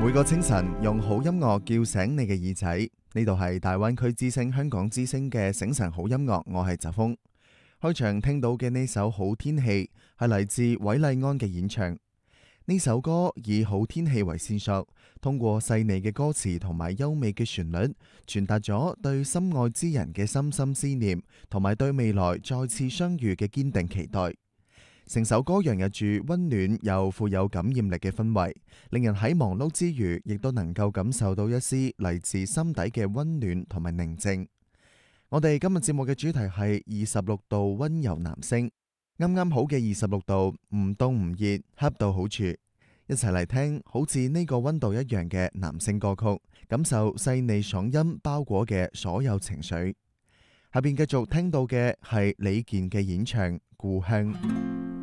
每個清晨用好音樂叫醒你嘅耳仔，呢度係大灣區之聲香港之聲嘅醒晨好音樂，我係澤峰。開場聽到嘅呢首好天氣係嚟自韋禮安嘅演唱。呢首歌以好天氣為線索，通過細膩嘅歌詞同埋優美嘅旋律，傳達咗對心愛之人嘅深深思念，同埋對未來再次相遇嘅堅定期待。成首歌洋溢住溫暖又富有感染力嘅氛圍，令人喺忙碌之餘，亦都能夠感受到一絲嚟自心底嘅溫暖同埋寧靜。我哋今日節目嘅主題係26度溫柔男聲，啱啱好嘅26度，唔凍唔熱，恰到好處。一齊嚟聽好似呢個溫度一樣嘅男聲歌曲，感受細膩爽音包裹嘅所有情緒。下邊繼續聽到嘅係李健嘅演唱《故鄉》。